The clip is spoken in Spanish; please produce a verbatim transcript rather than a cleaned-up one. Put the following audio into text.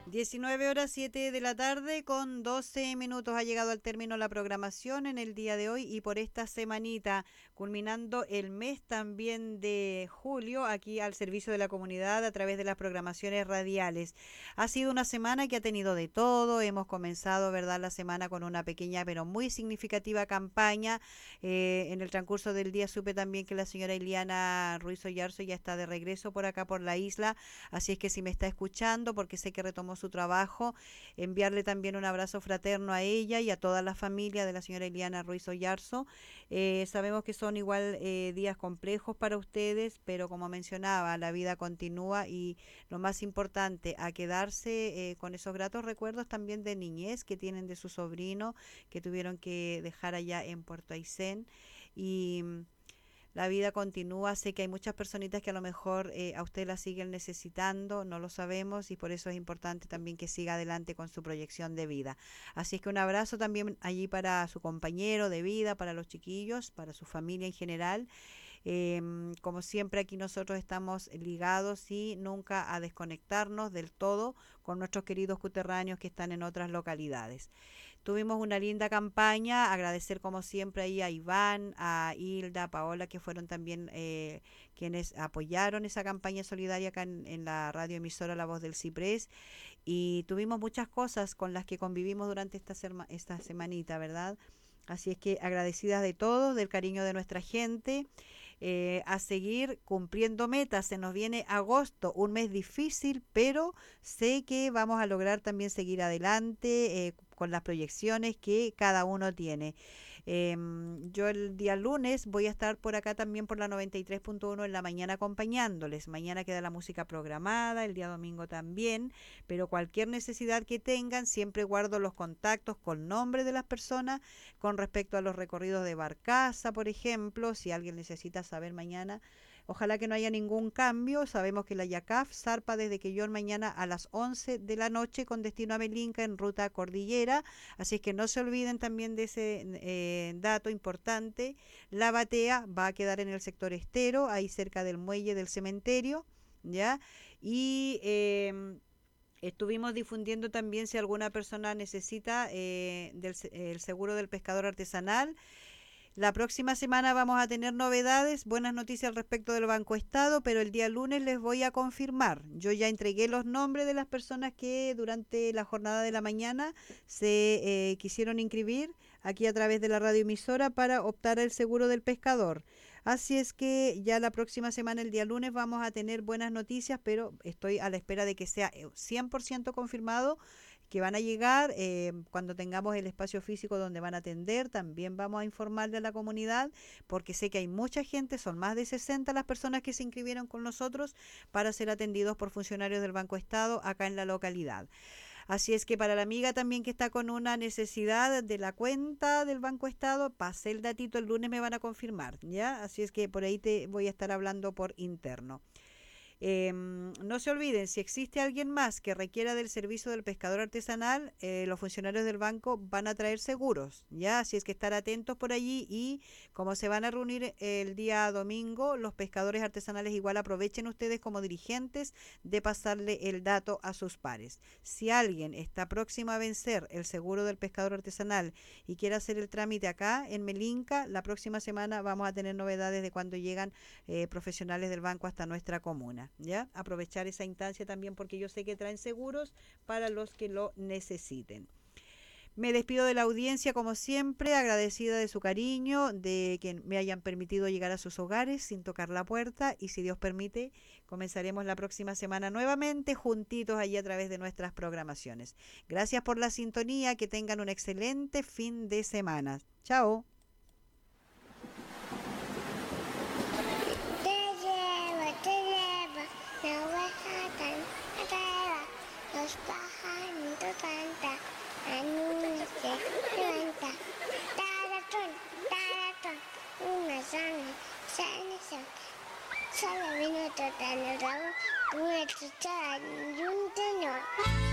diecinueve horas siete de la tarde con doce minutos ha llegado al término la programación en el día de hoy y por esta semanita, culminando el mes también de julio, aquí al servicio de la comunidad a través de las programaciones radiales. Ha sido una semana que ha tenido de todo, hemos comenzado, ¿verdad?, la semana con una pequeña pero muy significativa campaña. Eh, en el transcurso del día supe también que la señora Iliana Ruiz Oyarzo ya está de regreso por acá por la isla, así es que si me está escuchando, porque sé que retomó su trabajo, enviarle también un abrazo fraterno a ella y a toda la familia de la señora Iliana Ruiz Oyarzo. Eh, sabemos que son igual eh, días complejos para ustedes, pero como mencionaba, la vida continúa y lo más importante, a quedarse eh, con esos gratos recuerdos también de niñez que tienen de su sobrino, que tuvieron que dejar allá en Puerto Aysén. Y la vida continúa, sé que hay muchas personitas que a lo mejor eh, a usted la siguen necesitando, no lo sabemos y por eso es importante también que siga adelante con su proyección de vida. Así es que un abrazo también allí para su compañero de vida, para los chiquillos, para su familia en general. Eh, como siempre aquí nosotros estamos ligados y nunca a desconectarnos del todo con nuestros queridos cuterráneos que están en otras localidades. Tuvimos una linda campaña, agradecer como siempre ahí a Iván, a Hilda, a Paola, que fueron también eh, quienes apoyaron esa campaña solidaria acá en, en la radio emisora La Voz del Ciprés, y tuvimos muchas cosas con las que convivimos durante esta, serma, esta semanita, ¿verdad? Así es que agradecidas de todos, del cariño de nuestra gente, eh, a seguir cumpliendo metas. Se nos viene agosto, un mes difícil, pero sé que vamos a lograr también seguir adelante eh, con las proyecciones que cada uno tiene. Eh, yo el día lunes voy a estar por acá también por la noventa y tres punto uno en la mañana acompañándoles. Mañana queda la música programada, el día domingo también, pero cualquier necesidad que tengan, siempre guardo los contactos con nombre de las personas con respecto a los recorridos de Barcaza, por ejemplo, si alguien necesita saber mañana. Ojalá que no haya ningún cambio. Sabemos que la YACAF zarpa desde Quellón mañana a las once de la noche con destino a Melinca en ruta cordillera. Así es que no se olviden también de ese eh, dato importante. La batea va a quedar en el sector estero, ahí cerca del muelle del cementerio, ¿ya? Y eh, estuvimos difundiendo también si alguna persona necesita eh, del, el seguro del pescador artesanal. La próxima semana vamos a tener novedades, buenas noticias al respecto del Banco Estado, pero el día lunes les voy a confirmar. Yo ya entregué los nombres de las personas que durante la jornada de la mañana se eh, quisieron inscribir aquí a través de la radioemisora para optar al seguro del pescador. Así es que ya la próxima semana, el día lunes, vamos a tener buenas noticias, pero estoy a la espera de que sea cien por ciento confirmado que van a llegar. Eh, cuando tengamos el espacio físico donde van a atender, también vamos a informarle a la comunidad, porque sé que hay mucha gente, son más de sesenta las personas que se inscribieron con nosotros para ser atendidos por funcionarios del Banco Estado acá en la localidad. Así es que para la amiga también que está con una necesidad de la cuenta del Banco Estado, pasé el datito, el lunes me van a confirmar, ¿ya? Así es que por ahí te voy a estar hablando por interno. Eh, no se olviden, si existe alguien más que requiera del servicio del pescador artesanal, eh, los funcionarios del banco van a traer seguros, ya, así es que estar atentos por allí. Y como se van a reunir el día domingo, los pescadores artesanales igual aprovechen ustedes como dirigentes de pasarle el dato a sus pares. Si alguien está próximo a vencer el seguro del pescador artesanal y quiere hacer el trámite acá en Melinca, la próxima semana vamos a tener novedades de cuando llegan eh, profesionales del banco hasta nuestra comuna. ¿Ya? Aprovechar esa instancia también, porque yo sé que traen seguros para los que lo necesiten. Me despido de la audiencia como siempre, agradecida de su cariño, de que me hayan permitido llegar a sus hogares sin tocar la puerta, y si Dios permite, comenzaremos la próxima semana nuevamente juntitos allí a través de nuestras programaciones. Gracias por la sintonía, que tengan un excelente fin de semana. Chao. Los pajaritos cantan, la niña se levanta. Taratón, taratón, una sana, sana, sana. Solo vino tratando el rabo, una chuchada y un tenor.